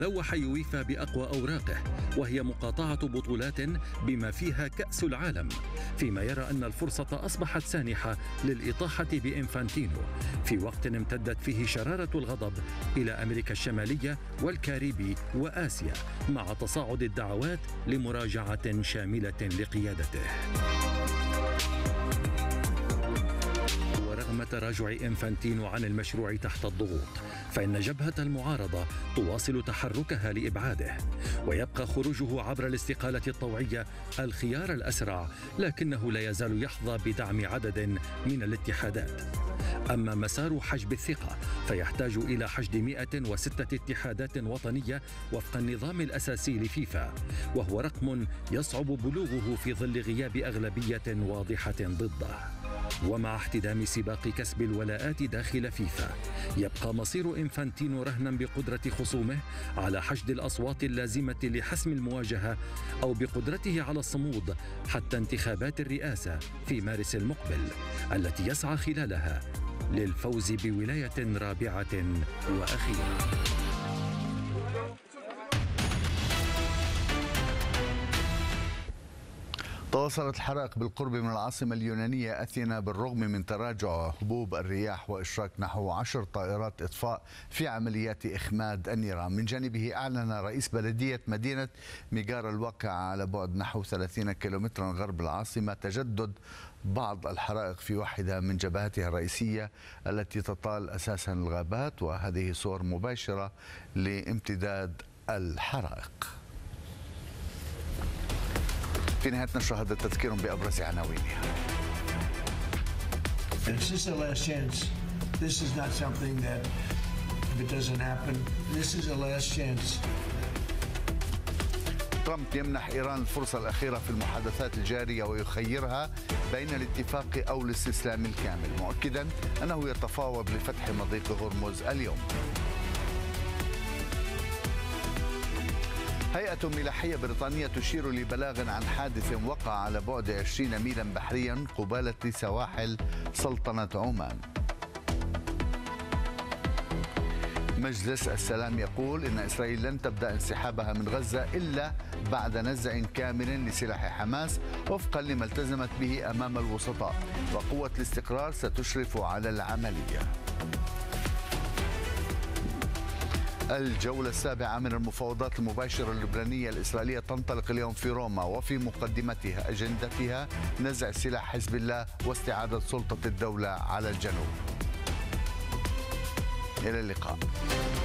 لوح يويفا بأقوى أوراقه، وهي مقاطعة بطولات بما فيها كأس العالم، فيما يرى أن الفرصة أصبحت سانحة للإطاحة بإنفانتينو في وقت امتدت فيه شرارة الغضب إلى أمريكا الشمالية والكاريبي وآسيا، مع تصاعد الدعوات لمراجعة شاملة لقيادته. ورغم تراجع إنفانتينو عن المشروع تحت الضغوط، فإن جبهة المعارضة تواصل تحركها لإبعاده، ويبقى خروجه عبر الاستقالة الطوعية الخيار الأسرع، لكنه لا يزال يحظى بدعم عدد من الاتحادات. أما مسار حجب الثقة فيحتاج إلى حشد 106 اتحادات وطنية وفق النظام الأساسي لفيفا، وهو رقم يصعب بلوغه في ظل غياب أغلبية واضحة ضده. ومع احتدام سباق كسب الولاءات داخل فيفا، يبقى مصير إنفانتينو رهنا بقدرة خصومه على حشد الأصوات اللازمة لحسم المواجهة، أو بقدرته على الصمود حتى انتخابات الرئاسة في مارس المقبل، التي يسعى خلالها للفوز بولاية رابعة وأخيرة. تواصلت الحرائق بالقرب من العاصمة اليونانية أثينا بالرغم من تراجع هبوب الرياح وإشراك نحو 10 طائرات إطفاء في عمليات إخماد النيران. من جانبه أعلن رئيس بلدية مدينة ميغارا الواقعة على بعد نحو 30 كيلومترا غرب العاصمة تجدد بعض الحرائق في واحدة من جبهاتها الرئيسية التي تطال أساسا الغابات، وهذه صور مباشرة لامتداد الحرائق. في نهاية نشر هذا التذكير بأبرز عناوينها. ترامب يمنح إيران الفرصة الأخيرة في المحادثات الجارية ويخيرها بين الاتفاق أو الاستسلام الكامل، مؤكدا أنه يتفاوض لفتح مضيق هرمز اليوم. هيئة ملاحية بريطانية تشير لبلاغ عن حادث وقع على بعد 20 ميلا بحريا قبالة سواحل سلطنة عمان. مجلس السلام يقول إن إسرائيل لن تبدأ انسحابها من غزة إلا بعد نزع كامل لسلاح حماس وفقا لما التزمت به أمام الوسطاء، وقوة الاستقرار ستشرف على العملية. الجولة السابعة من المفاوضات المباشرة اللبنانية الإسرائيلية تنطلق اليوم في روما، وفي مقدمتها أجندتها نزع سلاح حزب الله واستعادة سلطة الدولة على الجنوب. إلى اللقاء.